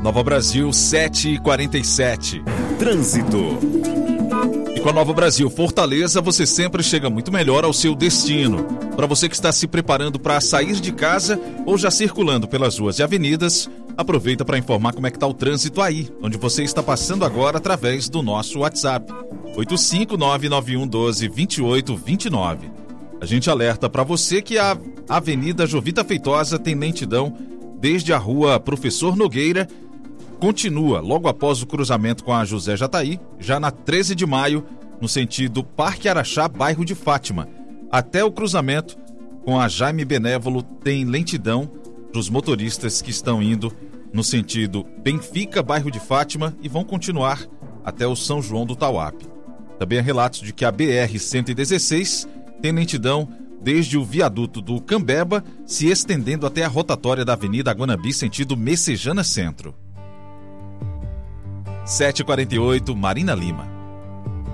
Nova Brasil 7h47. Trânsito. E com a Nova Brasil Fortaleza, você sempre chega muito melhor ao seu destino. Para você que está se preparando para sair de casa ou já circulando pelas ruas e avenidas, aproveita para informar como é que está o trânsito aí, onde você está passando agora através do nosso WhatsApp, 85991122829. A gente alerta para você que a Avenida Jovita Feitosa tem lentidão desde a rua Professor Nogueira, continua logo após o cruzamento com a José Jataí, já na 13 de maio, no sentido Parque Araxá, bairro de Fátima. Até o cruzamento com a Jaime Benévolo tem lentidão para os motoristas que estão indo no sentido Benfica, bairro de Fátima, e vão continuar até o São João do Tauape. Também há relatos de que a BR-116 tem lentidão desde o viaduto do Cambeba, se estendendo até a rotatória da Avenida Guanambi, sentido Messejana Centro. 7h48, Marina Lima.